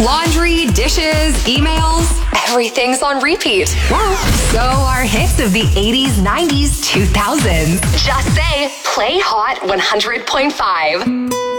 Laundry, dishes, emails, everything's on repeat. So are hits of the 80s, 90s, 2000s. Just say, play Hot 100.5.